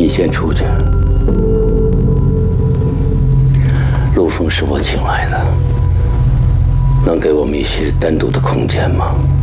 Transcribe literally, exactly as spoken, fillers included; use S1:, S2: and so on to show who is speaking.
S1: 你先出去。陆枫是我请来的，能给我们一些单独的空间吗？